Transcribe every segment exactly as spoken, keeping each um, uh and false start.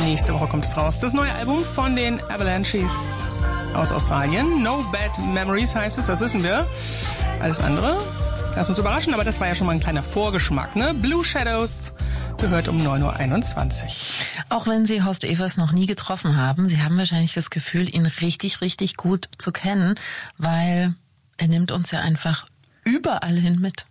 Nächste Woche kommt es raus. Das neue Album von den Avalanches aus Australien. No Bad Memories heißt es, das wissen wir. Alles andere, lass uns überraschen, aber das war ja schon mal ein kleiner Vorgeschmack, ne? Blue Shadows gehört um neun Uhr einundzwanzig. Auch wenn Sie Horst Evers noch nie getroffen haben, Sie haben wahrscheinlich das Gefühl, ihn richtig, richtig gut zu kennen, weil er nimmt uns ja einfach überall hin mit.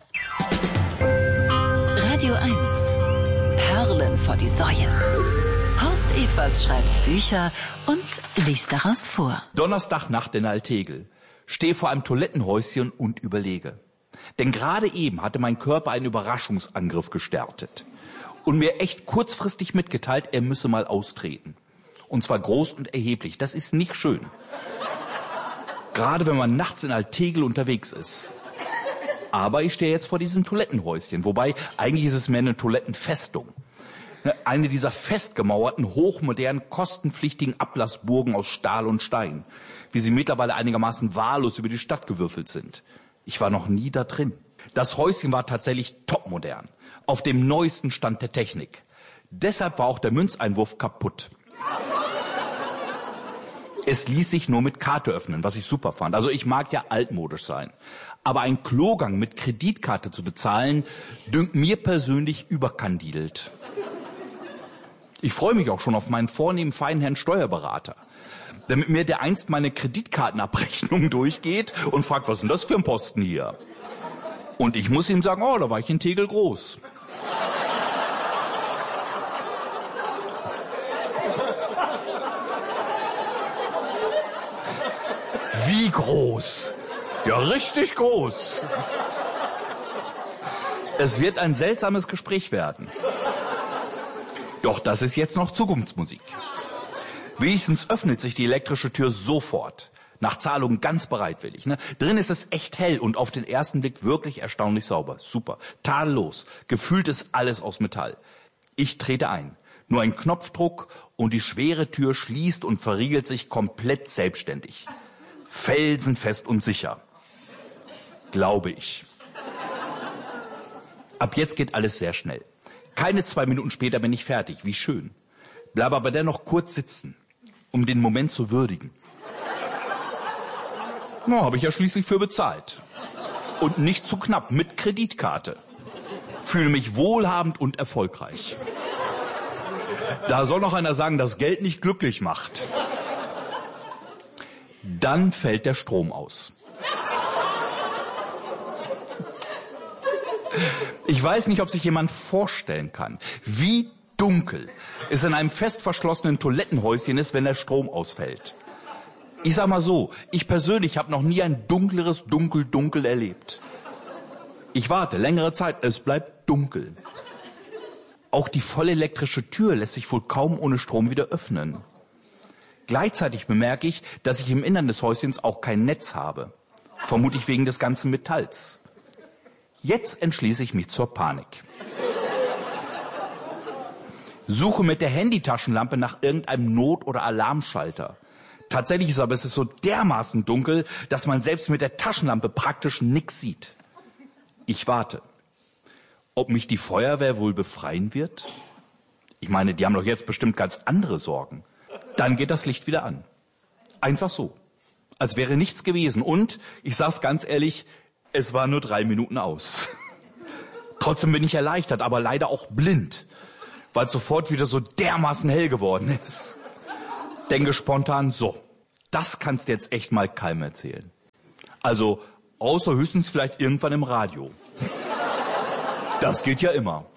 Radio eins. Perlen vor die Säue. Horst Evers schreibt Bücher und liest daraus vor. Donnerstagnacht in Altegel. Stehe vor einem Toilettenhäuschen und überlege. Denn gerade eben hatte mein Körper einen Überraschungsangriff gestartet. Und mir echt kurzfristig mitgeteilt, er müsse mal austreten. Und zwar groß und erheblich. Das ist nicht schön. Gerade wenn man nachts in Altegel unterwegs ist. Aber ich stehe jetzt vor diesem Toilettenhäuschen. Wobei, eigentlich ist es mehr eine Toilettenfestung. Eine dieser festgemauerten, hochmodernen, kostenpflichtigen Ablassburgen aus Stahl und Stein. Wie sie mittlerweile einigermaßen wahllos über die Stadt gewürfelt sind. Ich war noch nie da drin. Das Häuschen war tatsächlich topmodern. Auf dem neuesten Stand der Technik. Deshalb war auch der Münzeinwurf kaputt. Es ließ sich nur mit Karte öffnen, was ich super fand. Also ich mag ja altmodisch sein. Aber ein Klogang mit Kreditkarte zu bezahlen, dünkt mir persönlich überkandidelt. Ich freue mich auch schon auf meinen vornehmen feinen Herrn Steuerberater. Damit mir der einst meine Kreditkartenabrechnung durchgeht und fragt, was ist denn das für ein Posten hier? Und ich muss ihm sagen, oh, da war ich in Tegel groß. Wie groß? Ja, richtig groß. Es wird ein seltsames Gespräch werden. Doch das ist jetzt noch Zukunftsmusik. Wenigstens öffnet sich die elektrische Tür sofort. Nach Zahlung ganz bereitwillig. Ne? Drin ist es echt hell und auf den ersten Blick wirklich erstaunlich sauber. Super. Tadellos. Gefühlt ist alles aus Metall. Ich trete ein. Nur ein Knopfdruck und die schwere Tür schließt und verriegelt sich komplett selbstständig. Felsenfest und sicher. Glaube ich. Ab jetzt geht alles sehr schnell. Keine zwei Minuten später bin ich fertig. Wie schön. Bleibe aber dennoch kurz sitzen, um den Moment zu würdigen. Na, habe ich ja schließlich für bezahlt. Und nicht zu knapp, mit Kreditkarte. Fühle mich wohlhabend und erfolgreich. Da soll noch einer sagen, dass Geld nicht glücklich macht. Dann fällt der Strom aus. Ich weiß nicht, ob sich jemand vorstellen kann, wie dunkel es in einem fest verschlossenen Toilettenhäuschen ist, wenn der Strom ausfällt. Ich sag mal so, ich persönlich habe noch nie ein dunkleres Dunkel-Dunkel erlebt. Ich warte längere Zeit, es bleibt dunkel. Auch die vollelektrische Tür lässt sich wohl kaum ohne Strom wieder öffnen. Gleichzeitig bemerke ich, dass ich im Innern des Häuschens auch kein Netz habe. Vermutlich wegen des ganzen Metalls. Jetzt entschließe ich mich zur Panik. Suche mit der Handytaschenlampe nach irgendeinem Not- oder Alarmschalter. Tatsächlich ist aber es ist so dermaßen dunkel, dass man selbst mit der Taschenlampe praktisch nichts sieht. Ich warte. Ob mich die Feuerwehr wohl befreien wird? Ich meine, die haben doch jetzt bestimmt ganz andere Sorgen. Dann geht das Licht wieder an. Einfach so. Als wäre nichts gewesen. Und, ich sag's ganz ehrlich, es war nur drei Minuten aus. Trotzdem bin ich erleichtert, aber leider auch blind, weil es sofort wieder so dermaßen hell geworden ist. Denke spontan, so, das kannst du jetzt echt mal keinem erzählen. Also, außer höchstens vielleicht irgendwann im Radio. Das geht ja immer.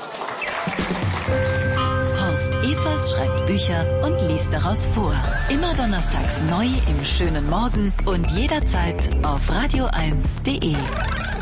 Horst Evers schreibt Bücher und liest daraus vor. Immer donnerstags neu im schönen Morgen und jederzeit auf radio eins punkt de.